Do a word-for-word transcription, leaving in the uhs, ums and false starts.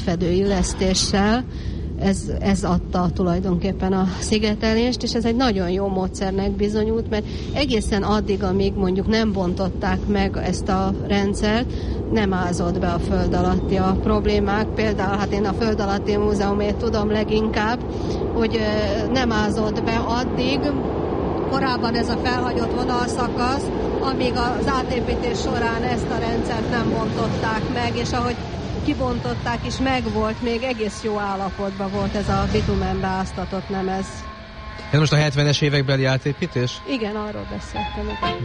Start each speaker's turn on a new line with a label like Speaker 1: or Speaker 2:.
Speaker 1: átfedő illesztéssel. Ez, ez adta tulajdonképpen a szigetelést, és ez egy nagyon jó módszernek bizonyult, mert egészen addig, amíg mondjuk nem bontották meg ezt a rendszert, nem ázott be a föld alatti a problémák. Például hát én a Föld alatti múzeumét tudom leginkább, hogy nem ázott be addig, korábban ez a felhagyott vonalszakasz, amíg az átépítés során ezt a rendszert nem bontották meg, és ahogy kibontották is, megvolt, még egész jó állapotban volt ez a bitumenbe áztatott nemez.
Speaker 2: Ez most a hetvenes évekbeli átépítés?
Speaker 1: Igen, arról beszéltem.